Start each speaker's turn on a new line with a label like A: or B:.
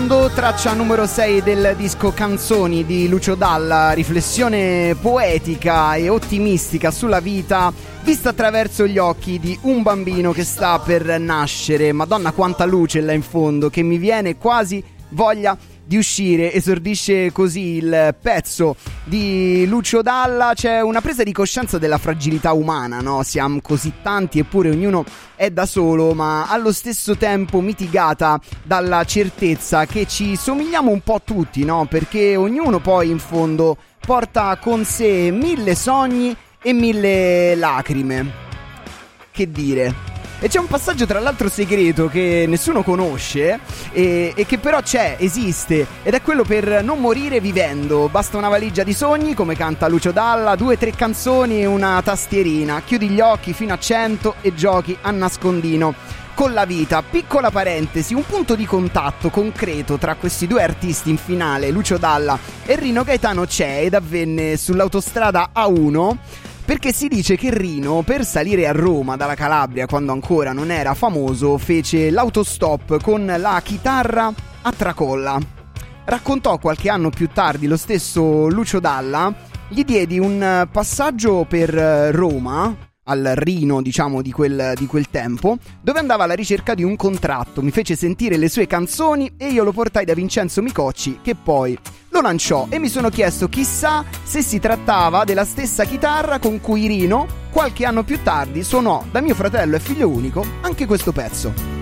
A: fondo, traccia numero 6 del disco Canzoni di Lucio Dalla, riflessione poetica e ottimistica sulla vita vista attraverso gli occhi di un bambino che sta per nascere. Madonna quanta luce là in fondo, che mi viene quasi voglia di uscire. Esordisce così il pezzo di Lucio Dalla. C'è una presa di coscienza della fragilità umana, no? Siamo così tanti eppure ognuno è da solo, ma allo stesso tempo mitigata dalla certezza che ci somigliamo un po' tutti, no? Perché ognuno poi in fondo porta con sé 1000 sogni e 1000 lacrime. Che dire? E c'è un passaggio tra l'altro segreto che nessuno conosce e che però esiste, ed è quello per non morire vivendo. Basta una valigia di sogni, come canta Lucio Dalla, 2-3 canzoni e una tastierina. Chiudi gli occhi fino a 100 e giochi a nascondino con la vita. Piccola parentesi, un punto di contatto concreto tra questi due artisti in finale, Lucio Dalla e Rino Gaetano, c'è ed avvenne sull'autostrada A1. Perché si dice che Rino, per salire a Roma dalla Calabria quando ancora non era famoso, fece l'autostop con la chitarra a tracolla. Raccontò qualche anno più tardi lo stesso Lucio Dalla, gli diedi un passaggio per Roma, al Rino diciamo di quel tempo, dove andava alla ricerca di un contratto. Mi fece sentire le sue canzoni e io lo portai da Vincenzo Micocci, che poi lo lanciò, e mi sono chiesto chissà se si trattava della stessa chitarra con cui Rino qualche anno più tardi suonò da mio fratello e figlio unico anche questo pezzo.